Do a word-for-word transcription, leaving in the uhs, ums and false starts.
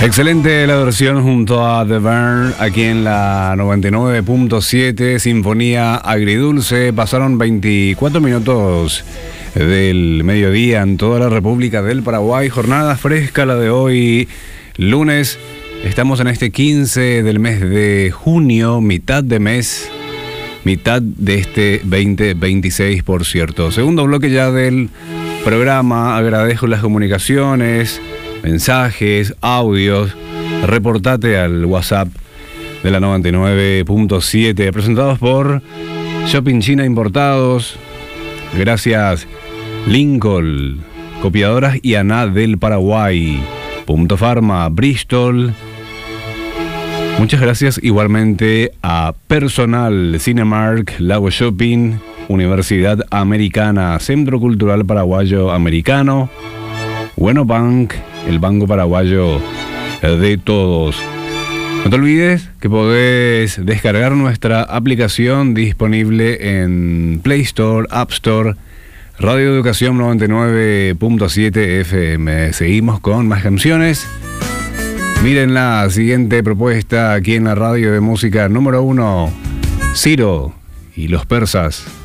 Excelente la versión junto a The Burn aquí en la noventa y nueve punto siete, Sinfonía Agridulce. Pasaron veinticuatro minutos del mediodía en toda la República del Paraguay. Jornada fresca la de hoy, lunes. Estamos en este quince del mes de junio, mitad de mes, mitad de este veinte veintiséis, por cierto. Segundo bloque ya del programa. Agradezco las comunicaciones, mensajes, audios. Reportate al WhatsApp de la noventa y nueve punto siete, presentados por Shopping China Importados. Gracias Lincoln, Copiadoras y Aná del Paraguay, Punto Pharma, Bristol. Muchas gracias igualmente a Personal, Cinemark, Lago Shopping, Universidad Americana, Centro Cultural Paraguayo Americano, Bueno Bank, el banco paraguayo de todos. No te olvides que podés descargar nuestra aplicación disponible en Play Store, App Store, Radio Educación noventa y nueve punto siete F M. Seguimos con más canciones. Miren la siguiente propuesta aquí en la radio de música número uno, Ciro y los Persas.